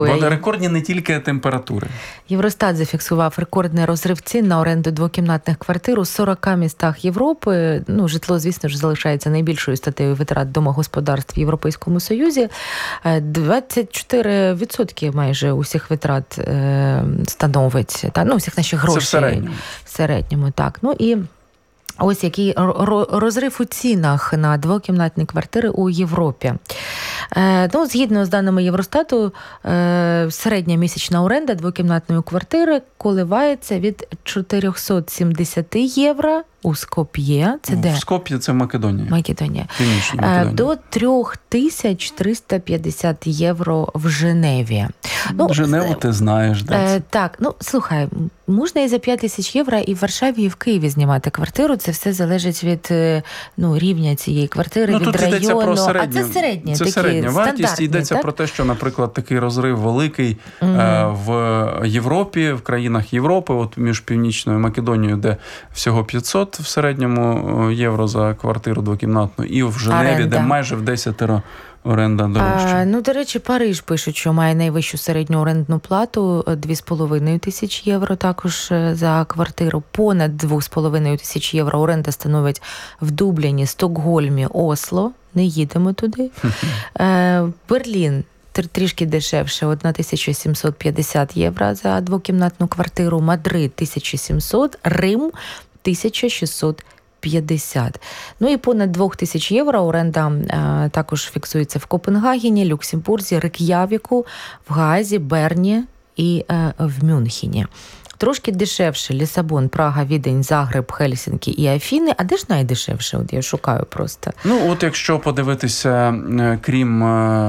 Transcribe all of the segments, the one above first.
Бо рекордні не тільки температури. Євростат зафіксував рекордний розрив цін на оренду двокімнатних квартир у 40 містах Європи. Житло, звісно ж, залишається найбільшою статтею витрат домогосподарств в Європейському Союзі. 24% майже усіх витрат становить, усіх наших грошей. Це в середньому, так. І ось який розрив у цінах на двокімнатні квартири у Європі. Згідно з даними Євростату, середня місячна оренда двокімнатної квартири коливається від 470 євро у Скоп'є. Це де? В Скоп'є це Македонія. Македонія. Македонія. До 3350 євро в Женеві. Женеву ти знаєш, де? Так, слухай, можна і за 5000 євро і в Варшаві, і в Києві знімати квартиру. Це все залежить від рівня цієї квартири, від району. Про а це середні, це такі середня вартість. Йдеться так? про те, що, наприклад, такий розрив великий в Європі, в країнах Європи, от між Північною Македонією, де всього 500 в середньому євро за квартиру двокімнатну, і в Женеві, де майже в 10 оренда дорожча. До речі, Париж пишуть, що має найвищу середню орендну плату 2500 євро також за квартиру. Понад 2500 євро оренда становить в Дубліні, Стокгольмі, Осло. Не їдемо туди. Берлін трішки дешевше, 1750 євро за двокімнатну квартиру. Мадрид 1700, Рим 1650. І понад 2000 євро оренда також фіксується в Копенгагені, Люксембурзі, Рейк'явіку, в Гаазі, Берні і в Мюнхені. Трошки дешевше Лісабон, Прага, Відень, Загреб, Хельсінкі і Афіни. А де ж найдешевше? Я шукаю просто. Якщо подивитися, крім,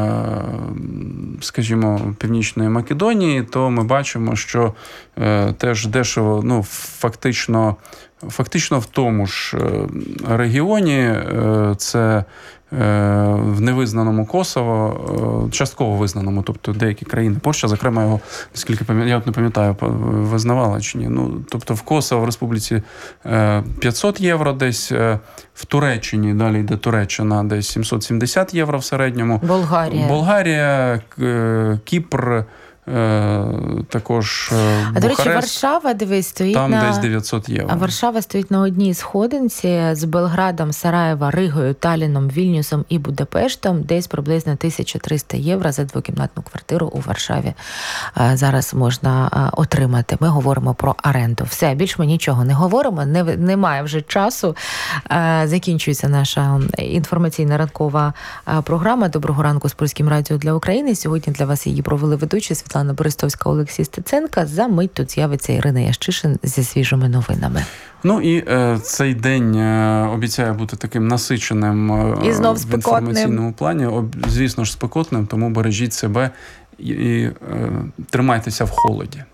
скажімо, Північної Македонії, то ми бачимо, що теж дешево, фактично в тому ж регіоні, це в невизнаному Косово, частково визнаному, тобто деякі країни, Польща, зокрема, його, наскільки я не пам'ятаю, визнавала чи ні. Тобто в Косово, в Республіці 500 євро десь, в Туреччині, далі йде Туреччина, десь 770 євро в середньому. Болгарія, Кіпр, також Бухарест. До речі, Варшава, дивись, стоїть там десь 900 євро. А Варшава стоїть на одній сходинці з Белградом, Сараєво, Ригою, Талліном, Вільнюсом і Будапештом. Десь приблизно 1300 євро за двокімнатну квартиру у Варшаві зараз можна отримати. Ми говоримо про оренду. Все, більш ми нічого не говоримо, немає вже часу. Закінчується наша інформаційна ранкова програма «Доброго ранку» з Польським радіо для України. Сьогодні для вас її провели ведучі Світлана Берестовська, Олексій Стеценко. За мить тут з'явиться Ірина Ящишин зі свіжими новинами. І цей день обіцяє бути таким насиченим і знов в інформаційному плані. Звісно ж, спекотним, тому бережіть себе і тримайтеся в холоді.